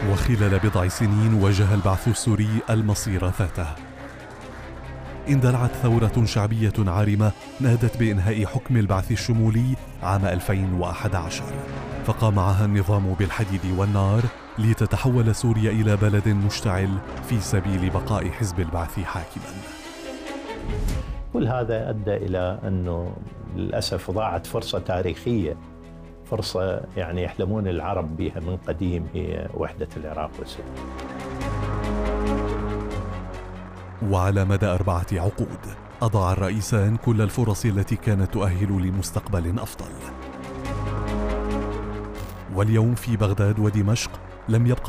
وخلال بضع سنين واجه البعث السوري المصير ذاته. اندلعت ثورة شعبية عارمة نادت بإنهاء حكم البعث الشمولي عام 2011، فقام معها النظام بالحديد والنار لتتحول سوريا إلى بلد مشتعل في سبيل بقاء حزب البعث حاكما. كل هذا أدى إلى أنه للأسف ضاعت فرصة تاريخية، فرصة يعني يحلمون العرب بها من قديم، هي وحدة العراق وسوريا. وعلى مدى 4 عقود أضاع الرئيسان كل الفرص التي كانت تؤهل لمستقبل أفضل. واليوم في بغداد ودمشق لم يبقى